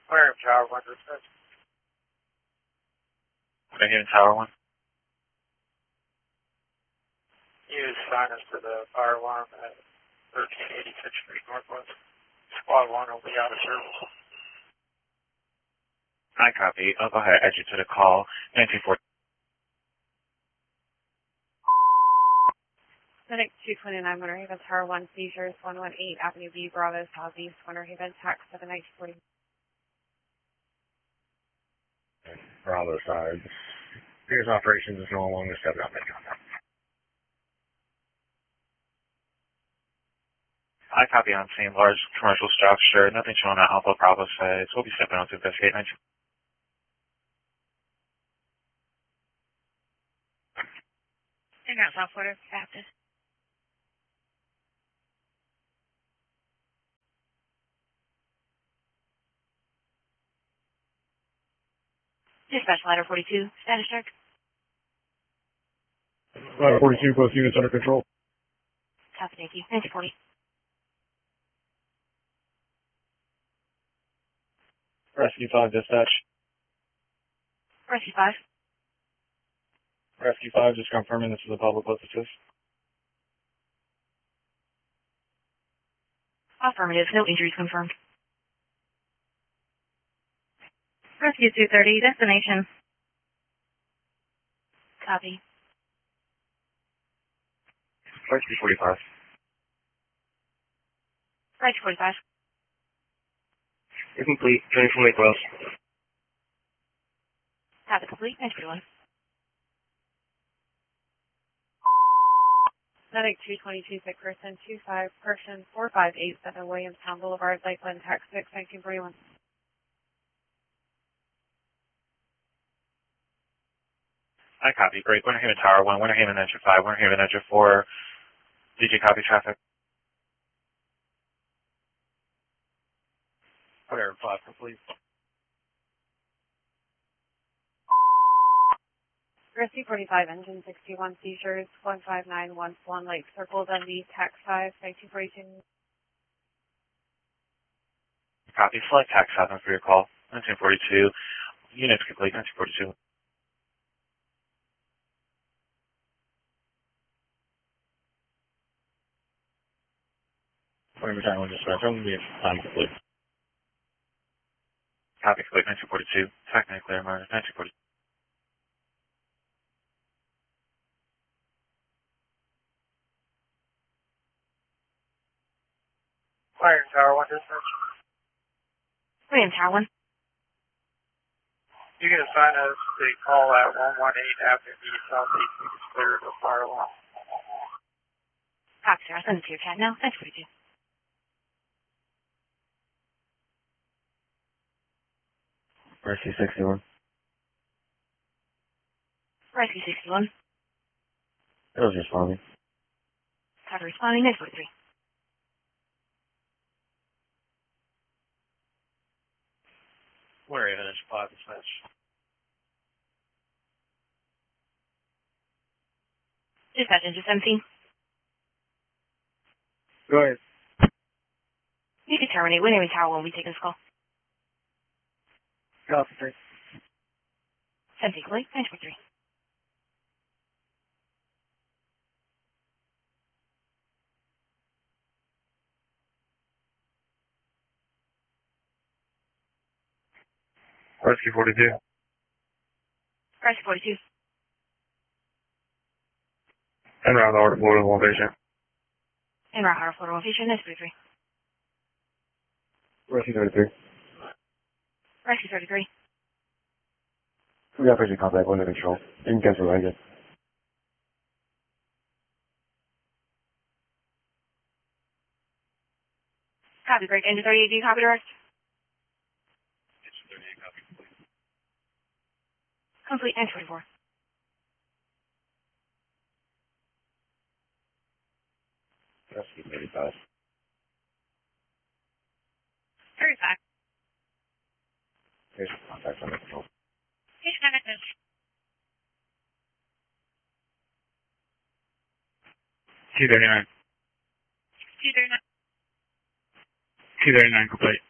Aquarium Tower 1 dispatch. Winter Tower 1. Use sign us to the fire alarm at 1386th Street Northwest. Squad 1 will be out of service. I copy. I'll go ahead and add you to the call. 1940. Medic 229 Winter Haven Tower 1 seizures 118 Avenue B Bravo Southeast Winter Haven tax 71940. Bravo side. Here's operations is no longer stepping up in contact. I copy on scene. Large commercial structure. Nothing shown on Alpha Bravo sites. We'll be stepping out to investigate. 19. Hang out South Florida Baptist. Dispatch ladder 42. Status check. Ladder 42, both units under control. Copy, thank you. 1940. Rescue 5 dispatch. Rescue 5. Rescue 5 just confirming this is a public assist. Affirmative. No injuries confirmed. Rescue 230. Destination. Copy. Rescue 45. Rescue 45. You're complete. Journey from Lake Wells. Copy complete. 941. Medic 222 sick person 25 person 4587 Williamstown Boulevard, Lakeland, tax 6 1941. I copy. Great. Winter Haven Tower 1. Winter Haven Enter 5. Winter Haven Enter 4. DJ copy traffic. Whatever, 5 complete. Rescue 45 engine 61 seizures 159 Swan Lake Circle Dundee tax 5 1942. Copy. Select tax 7 for your call. 1942. Units complete. 1942. Whatever time on dispatch. I'm going to be time complete. Copy complete. 1942. Technically clear. 1942. Aquarium Tower 1 dispatch. William Tower 1. You can assign us a call at 118 Avenue B Southeast. We can clear the fire alarm. Copy, sir. I'll send it to your CAD now. 1942. Rescue 61. Rescue 61. It was responding. Copy responding. 1943. Winter Haven is 5 dispatch. Dispatch engine 17. Go ahead. You can terminate. Winter Haven Tower 1 will be taking this call. Copy, thanks. 17 complete. 1943. Rescue 42. Rescue 42. En route order, Florida location. En route higher Florida location. 1943. Rescue 33. Rescue 33. We got patient contact under control. You can cancel engine. Copy break. Engine 38. Do you copy direct? Complete. 944. Rescue 35. 35. Patient contact under control. Patient connected. 239. 239. 239 complete.